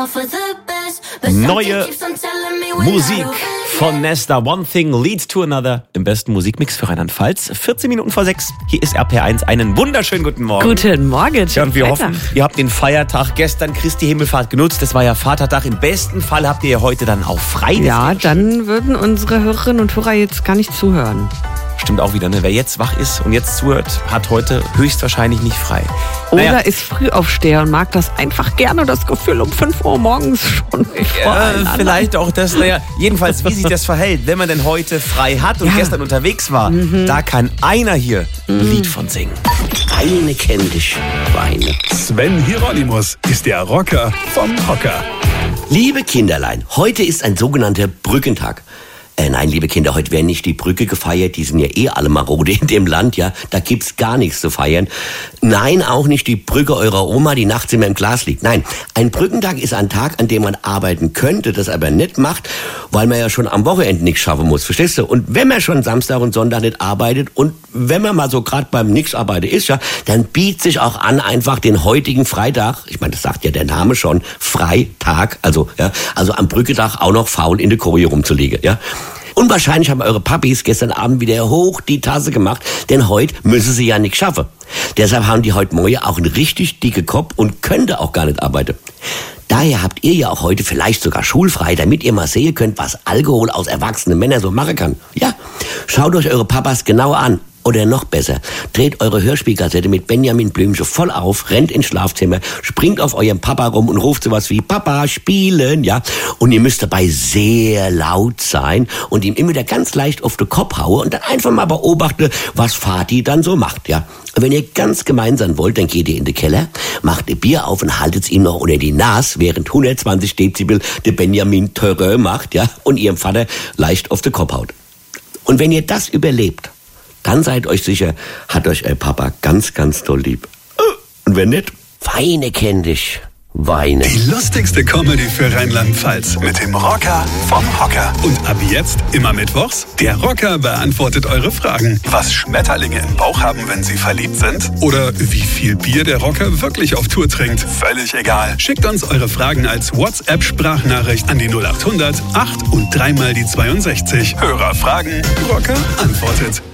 Neue Musik von Nesta. One Thing Leads to Another im besten Musikmix für Rheinland-Pfalz. 14 Minuten vor 6. Hier ist RPR1. Einen wunderschönen guten Morgen. Guten Morgen. Ja, und wir hoffen, ihr habt den Feiertag gestern Christi Himmelfahrt genutzt. Das war ja Vatertag. Im besten Fall habt ihr ja heute dann auch frei. Ja, dann würden unsere Hörerinnen und Hörer jetzt gar nicht zuhören. Stimmt auch wieder, ne? Wer jetzt wach ist und jetzt zuhört, hat heute höchstwahrscheinlich nicht frei. Oder ist Frühaufsteher und mag das einfach gerne, das Gefühl um 5 Uhr morgens schon. Vielleicht auch das. Jedenfalls, wie sich das verhält, wenn man denn heute frei hat und gestern unterwegs war, da kann einer hier ein Lied von singen. Weine kenn dich, Weine. Sven Hieronymus ist der Rocker vom Hocker. Liebe Kinderlein, heute ist ein sogenannter Brückentag. Nein, liebe Kinder, heute werden nicht die Brücke gefeiert, die sind ja eh alle marode in dem Land, ja, da gibt's gar nichts zu feiern. Nein, auch nicht die Brücke eurer Oma, die nachts immer im Glas liegt. Nein, ein Brückentag ist ein Tag, an dem man arbeiten könnte, das aber nicht macht, weil man ja schon am Wochenende nichts schaffen muss, verstehst du? Und wenn man schon Samstag und Sonntag nicht arbeitet und wenn man mal so gerade beim Nix-Arbeiten ist, ja, dann bietet sich auch an, einfach den heutigen Freitag, ich meine, das sagt ja der Name schon, Freitag, also am Brückentag auch noch faul in der Koje rumzulegen, ja. Und wahrscheinlich haben eure Papis gestern Abend wieder hoch die Tasse gemacht, denn heute müssen sie ja nichts schaffen. Deshalb haben die heute Morgen auch einen richtig dicken Kopf und können da auch gar nicht arbeiten. Daher habt ihr ja auch heute vielleicht sogar schulfrei, damit ihr mal sehen könnt, was Alkohol aus erwachsenen Männern so machen kann. Ja, schaut euch eure Papas genau an. Oder noch besser, dreht eure Hörspielkassette mit Benjamin Blümchen voll auf, rennt ins Schlafzimmer, springt auf eurem Papa rum und ruft sowas wie Papa, spielen, ja. Und ihr müsst dabei sehr laut sein und ihm immer wieder ganz leicht auf den Kopf hauen und dann einfach mal beobachten, was Vati dann so macht, ja. Und wenn ihr ganz gemein sein wollt, dann geht ihr in den Keller, macht ihr Bier auf und haltet es ihm noch unter die Nase, während 120 Dezibel der Benjamin Törö macht, ja, und ihrem Vater leicht auf den Kopf haut. Und wenn ihr das überlebt, dann seid euch sicher, hat euch euer Papa ganz, ganz toll lieb. Und wenn nicht, Weine kenn dich, Weine. Die lustigste Comedy für Rheinland-Pfalz mit dem Rocker vom Hocker. Und ab jetzt, immer mittwochs, der Rocker beantwortet eure Fragen. Was Schmetterlinge im Bauch haben, wenn sie verliebt sind? Oder wie viel Bier der Rocker wirklich auf Tour trinkt? Völlig egal. Schickt uns eure Fragen als WhatsApp-Sprachnachricht an die 0800 8 und 3 mal die 62. Hörer fragen, Rocker antwortet.